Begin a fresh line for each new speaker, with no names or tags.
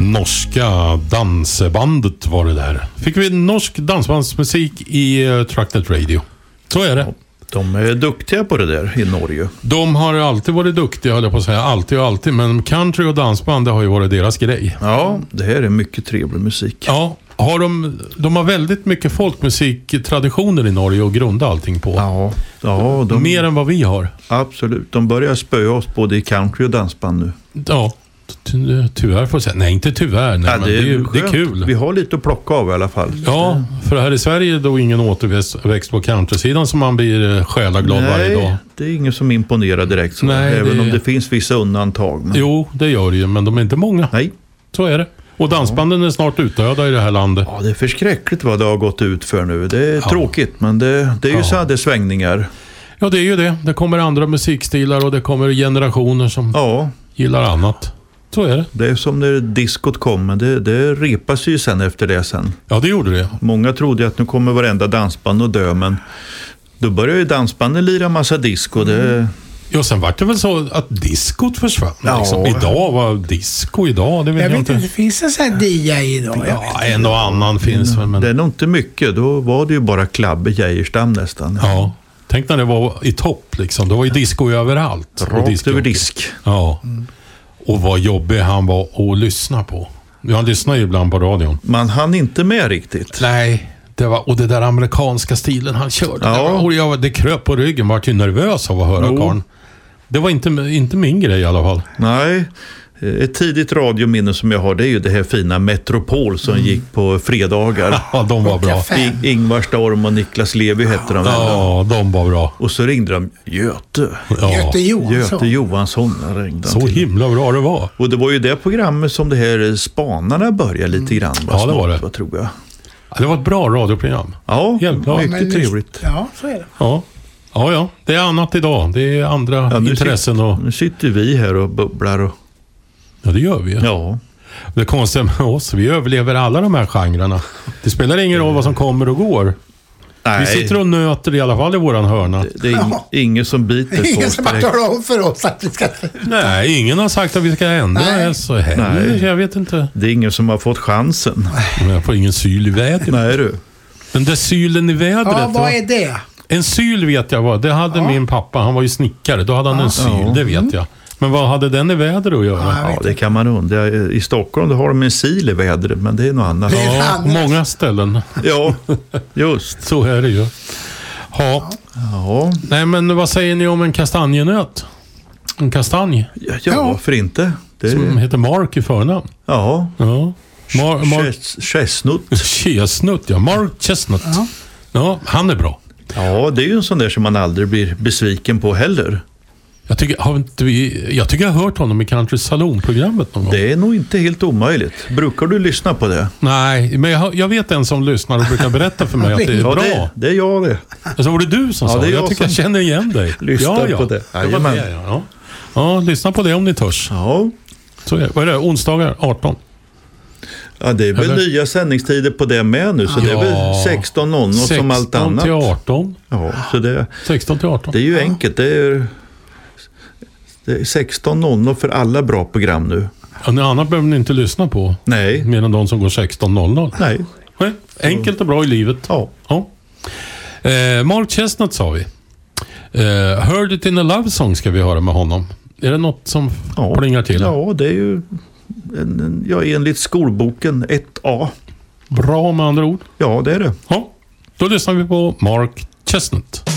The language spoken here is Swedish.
Norska dansbandet var det där. Fick vi norsk dansbandsmusik i Tracted Radio. Så är det.
De är duktiga på det där i Norge.
De har alltid varit duktiga, höll jag på att säga. Alltid och alltid. Men country och dansband, det har ju varit deras grej.
Ja, det här är mycket trevlig musik.
Ja, de har väldigt mycket folkmusiktraditioner i Norge och grunda allting på.
Ja,
mer än vad vi har.
Absolut. De börjar spöa oss både i country och dansband nu.
Ja, tyvärr får jag säga. Nej, inte tyvärr. Nej, men det är kul.
Vi har lite att plocka av i alla fall.
Ja, för här i Sverige är då ingen återväxt på countrysidan som man blir själaglad varje dag.
Det är ingen som imponerar direkt. Så.
Nej,
även om det finns vissa undantag. Men...
Jo, det gör det ju, men de är inte många.
Nej.
Så är det. Och dansbanden är snart utdöda i det här landet.
Ja, det är förskräckligt vad det har gått ut för nu. Det är tråkigt, men det är ju så här det svängningar.
Ja, det är ju det. Det kommer andra musikstilar och det kommer generationer som gillar annat. Så är det.
Det är som när diskot kom, men det repas ju sen efter det sen.
Ja, det gjorde det.
Många trodde att nu kommer varenda dansband att dö, men då började ju dansbanden lira massa disco.
Ja, sen var det väl så att diskot försvann.
Ja.
Liksom. Idag var disco idag, det vet jag inte.
Det finns en sån här DJ idag.
Ja, en och annan finns väl. Men...
Det är nog inte mycket. Då var det ju bara Klabb i Geijerstam nästan.
Ja, tänk när det var i topp liksom. Då var ju disco överallt.
Rakt över disk.
Ja. Och vad jobbig han var att lyssna på. Jag lyssnar ju ibland på radion.
Man hann inte med riktigt.
Nej, och det där amerikanska stilen han körde.
Ja.
Det kröp på ryggen, var ju nervös av att höra karln. Det var inte min grej i alla fall.
Nej, ett tidigt radiominne som jag har, det är ju det här fina Metropol som gick på fredagar.
Ja, de var bra.
Ingvar Storm och Niklas Levi hette de.
Ja, de var bra.
Och så ringde de Göte Johansson ringde
så himla bra det var.
Och det var ju det programmet som det här Spanarna började lite grann.
Ja, det var det.
Vad tror jag.
Ja, det var ett bra radioprogram.
Ja,
helt
mycket trevligt.
Ja, så är det.
Ja. Det är annat idag. Det är andra intressen.
Nu sitter vi här och bubblar.
Ja, det gör vi.
Ja.
Det konstiga med oss, vi överlever alla de här genrerna. Det spelar ingen roll vad som kommer och går. Nej. Vi sitter och nöter i alla fall i våran hörna.
Det är ingen som biter på oss.
Ingen som har talat om för oss att vi ska...
Nej, ingen har sagt att vi ska ändra så här. Nej. Jag vet inte.
Det är ingen som har fått chansen.
Jag får ingen syl i vädret.
Nej du.
Den där sylen i vädret.
Ja, vad är det?
En syl vet jag vad. Det hade min pappa. Han var ju snickare. Då hade han en syl, det vet jag. Men vad hade den i väder att göra?
Ja, det kan man undra. I Stockholm då har de en sil i vädret, men det är något annat.
Ja, många ställen.
Ja, just.
Så är det ju. Ja. Nej, men vad säger ni om en kastanjenöt? En kastanj?
Ja, varför inte?
Som heter Mark i förnamn.
Ja. Chestnut.
Chestnut, ja. Mark Chestnut. Ja, han är bra.
Ja, det är ju en sån där som man aldrig blir besviken på heller.
Jag tycker jag har hört honom i Country Salon-programmet någon gång.
Det är nog inte helt omöjligt. Brukar du lyssna på det?
Nej, men jag vet en som lyssnar och brukar berätta för mig att det är bra.
Det är jag det.
Alltså var det du som sa det? Jag tycker jag känner igen dig.
Lyssna på det.
Ja, lyssna på det om ni törs.
Ja.
Så vad är det? Onsdagar 18?
Ja, det är väl nya sändningstider på det med nu. Så det är väl 16.00 som allt annat.
16 till 18.
Ja, så det,
16 till 18.
Det är ju enkelt. Det är 16.00 för alla bra program nu.
Ja, något annat behöver ni inte lyssna på.
Nej.
Mer än de som går 16.00.
Nej.
Enkelt och bra i livet.
Ja.
Mark Chestnut sa vi. Heard It in a Love Song ska vi höra med honom. Är det något som plingar till?
Ja, det är ju enligt skolboken 1A.
Bra med andra ord.
Ja, det är det.
Ja, då lyssnar vi på Mark Chestnut.